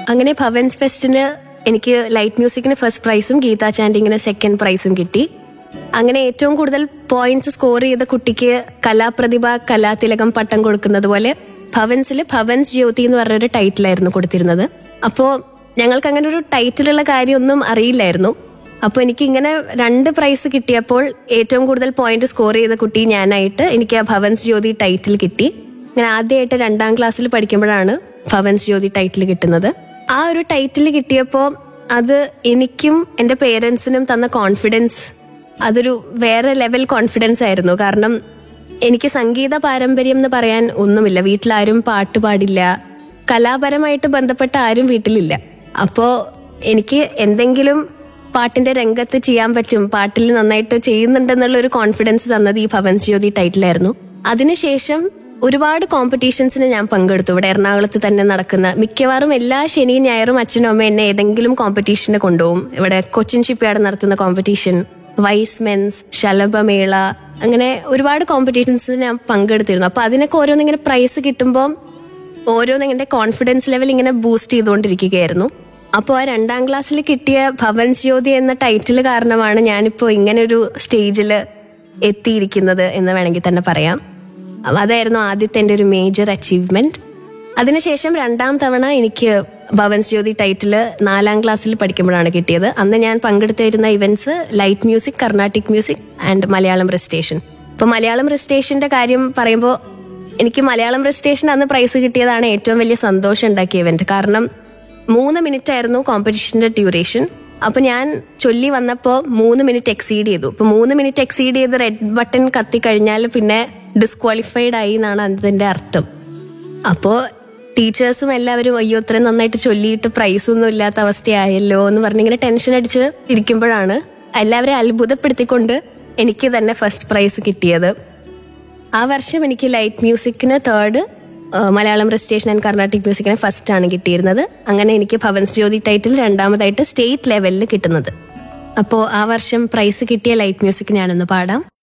അങ്ങനെ ഭവൻസ് ഫെസ്റ്റിന് എനിക്ക് light മ്യൂസിക്കിന് first പ്രൈസും ഗീതാ ചാൻഡിങ്ങിന് സെക്കൻഡ് പ്രൈസും കിട്ടി. അങ്ങനെ ഏറ്റവും കൂടുതൽ പോയിന്റ്സ് സ്കോർ ചെയ്ത കുട്ടിക്ക് കലാപ്രതിഭ കലാതിലകം പട്ടം കൊടുക്കുന്നത് പോലെ ഭവൻസിൽ ഭവൻസ് ജ്യോതി എന്ന് പറഞ്ഞൊരു ടൈറ്റിലായിരുന്നു കൊടുത്തിരുന്നത്. അപ്പോൾ ഞങ്ങൾക്ക് അങ്ങനെ ഒരു ടൈറ്റിലുള്ള കാര്യമൊന്നും അറിയില്ലായിരുന്നു. അപ്പോൾ എനിക്ക് ഇങ്ങനെ 2 പ്രൈസ് കിട്ടിയപ്പോൾ ഏറ്റവും കൂടുതൽ പോയിന്റ് സ്കോർ ചെയ്ത കുട്ടി ഞാനായിട്ട് എനിക്ക് ആ ഭവൻസ് ജ്യോതി ടൈറ്റിൽ കിട്ടി. ഞാൻ ആദ്യമായിട്ട് 2ാം ക്ലാസ്സിൽ പഠിക്കുമ്പോഴാണ് ഭവൻസ് ജ്യോതി ടൈറ്റിൽ കിട്ടുന്നത്. ആ ഒരു ടൈറ്റിൽ കിട്ടിയപ്പോൾ അത് എനിക്കും എൻ്റെ പേരൻസിനും തന്ന കോൺഫിഡൻസ് അതൊരു വേറെ ലെവൽ കോൺഫിഡൻസ് ആയിരുന്നു. കാരണം എനിക്ക് സംഗീത പാരമ്പര്യം എന്ന് പറയാൻ ഒന്നുമില്ല. വീട്ടിലാരും പാട്ട് പാടില്ല, കലാപരമായിട്ട് ബന്ധപ്പെട്ട ആരും വീട്ടിലില്ല. അപ്പോൾ എനിക്ക് എന്തെങ്കിലും പാട്ടിന്റെ രംഗത്ത് ചെയ്യാൻ പറ്റും, പാട്ടിൽ നന്നായിട്ട് ചെയ്യുന്നുണ്ടെന്നുള്ള ഒരു കോൺഫിഡൻസ് തന്നത് ഈ ഭവൻസ് ജ്യോതി ടൈറ്റിലായിരുന്നു. അതിനുശേഷം ഒരുപാട് കോമ്പറ്റീഷൻസിന് ഞാൻ പങ്കെടുത്തു. ഇവിടെ എറണാകുളത്ത് തന്നെ നടക്കുന്ന മിക്കവാറും എല്ലാ ശനിയും ഞായറും അച്ഛനും അമ്മ എന്നെ ഏതെങ്കിലും കോമ്പറ്റീഷന് കൊണ്ടുപോകും. ഇവിടെ കൊച്ചിൻ ഷിപ്പ്യാർഡ് നടത്തുന്ന കോമ്പറ്റീഷൻ, വൈസ് മെൻസ്, ശലഭമേള, അങ്ങനെ ഒരുപാട് കോമ്പറ്റീഷൻസിന് ഞാൻ പങ്കെടുത്തിരുന്നു. അപ്പൊ അതിനൊക്കെ ഓരോന്നിങ്ങനെ പ്രൈസ് കിട്ടുമ്പോൾ ഓരോന്നിങ്ങനെ കോൺഫിഡൻസ് ലെവൽ ഇങ്ങനെ ബൂസ്റ്റ് ചെയ്തുകൊണ്ടിരിക്കുകയായിരുന്നു. അപ്പോൾ ആ 2ാം ക്ലാസ്സിൽ കിട്ടിയ ഭവൻസ് ജ്യോതി എന്ന ടൈറ്റിൽ കാരണമാണ് ഞാനിപ്പോൾ ഇങ്ങനെ ഒരു സ്റ്റേജിൽ എത്തിയിരിക്കുന്നത് എന്ന് വേണമെങ്കിൽ തന്നെ പറയാം. അതായിരുന്നു ആദ്യത്തെ എൻ്റെ ഒരു മേജർ അച്ചീവ്മെന്റ്. അതിനുശേഷം 2ാം തവണ എനിക്ക് ഭവൻസ് ജ്യോതി ടൈറ്റിൽ 4ാം ക്ലാസ്സിൽ പഠിക്കുമ്പോഴാണ് കിട്ടിയത്. അന്ന് ഞാൻ പങ്കെടുത്തിരുന്ന events light music, Carnatic music and Malayalam recitation. ഇപ്പോൾ മലയാളം റെസിറ്റേഷന്റെ കാര്യം പറയുമ്പോൾ എനിക്ക് മലയാളം റെസിറ്റേഷൻ അന്ന് പ്രൈസ് കിട്ടിയതാണ് ഏറ്റവും വലിയ സന്തോഷം ഉണ്ടാക്കിയ ഇവന്റ്. കാരണം 3 മിനിറ്റ് ആയിരുന്നു കോമ്പറ്റീഷന്റെ ഡ്യൂറേഷൻ. അപ്പൊ ഞാൻ ചൊല്ലി വന്നപ്പോൾ 3 മിനിറ്റ് എക്സീഡ് ചെയ്തു. ഇപ്പൊ 3 മിനിറ്റ് എക്സീഡ് ചെയ്ത് റെഡ് ബട്ടൺ കത്തി കഴിഞ്ഞാൽ പിന്നെ ഡിസ്ക്വാളിഫൈഡ് ആയി എന്നാണ് അതിന്റെ അർത്ഥം. അപ്പോൾ ടീച്ചേഴ്സും എല്ലാവരും അയ്യോ ഇത്രയും നന്നായിട്ട് ചൊല്ലിയിട്ട് പ്രൈസൊന്നും ഇല്ലാത്ത അവസ്ഥയായല്ലോ എന്ന് പറഞ്ഞിങ്ങനെ ടെൻഷൻ അടിച്ച് ഇരിക്കുമ്പോഴാണ് എല്ലാവരെയും അത്ഭുതപ്പെടുത്തിക്കൊണ്ട് എനിക്ക് തന്നെ ഫസ്റ്റ് പ്രൈസ് കിട്ടിയത്. ആ വർഷം എനിക്ക് light മ്യൂസിക്കിന് 3rd, Malayalam recitation and Carnatic മ്യൂസിക്കിന് first ആണ് കിട്ടിയിരുന്നത്. അങ്ങനെ എനിക്ക് ഭവൻസ് ജ്യോതി ടൈറ്റിൽ 2ാമതായിട്ട് സ്റ്റേറ്റ് ലെവലിൽ കിട്ടുന്നത്. അപ്പോൾ ആ വർഷം പ്രൈസ് കിട്ടിയ ലൈറ്റ് മ്യൂസിക് ഞാനൊന്ന് പാടാം.